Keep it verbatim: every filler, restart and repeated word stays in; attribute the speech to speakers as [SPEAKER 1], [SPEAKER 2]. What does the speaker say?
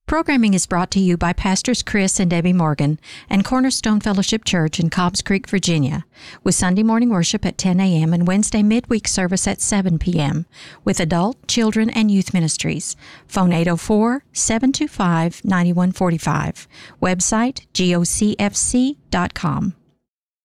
[SPEAKER 1] Programming is brought to you by Pastors Chris and Debbie Morgan and Cornerstone Fellowship Church in Cobbs Creek, Virginia, with Sunday morning worship at ten a.m. and Wednesday midweek service at seven p.m. with adult, children, and youth ministries. Phone eight oh four, seven two five, nine one four five. Website, G O C F C dot com.